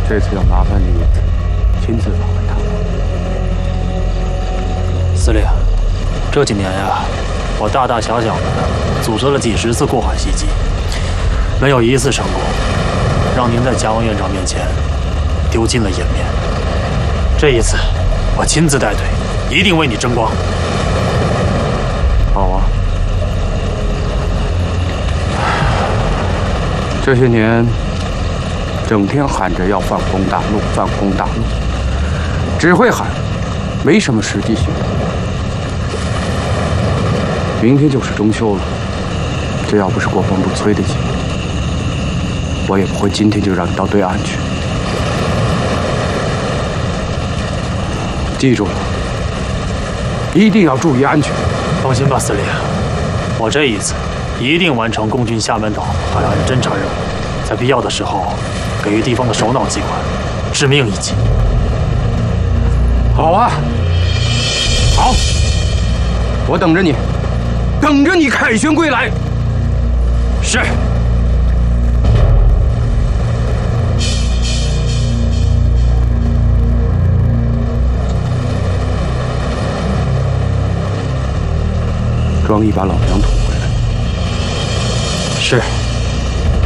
这次要麻烦你亲自保卫他。 司令，这几年呀，我大大小小的组织了几十次过海袭击，没有一次成功，让您在贾王院长面前丢尽了颜面。这一次，我亲自带队，一定为你争光。 好啊。这些年，整天喊着要反攻大陆，反攻大陆，只会喊，没什么实际行动。明天就是中秋了，这要不是国防部催得紧，我也不会今天就让你到对岸去。记住了，一定要注意安全。 放心吧，司令，我这一次一定完成共军厦门岛海岸侦察任务，在必要的时候给予地方的首脑机关致命一击。 好啊，好，我等着你，等着你凯旋归来。 是。 装一把老娘捅回来。 是。